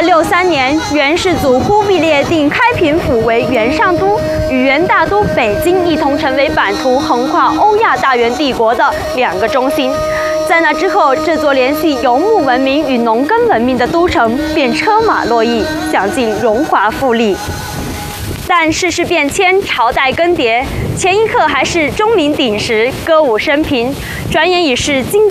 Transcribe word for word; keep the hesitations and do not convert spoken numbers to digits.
六三年，元世祖忽必烈定开平府为元上都，与元大都北京一同成为版图横跨欧亚大元帝国的两个中心。在那之后，这座联系游牧文明与农耕文明的都城便车马络绎，享尽荣华富丽。但世事变迁，朝代更迭，前一刻还是钟鸣鼎食，歌舞升平，转眼已是金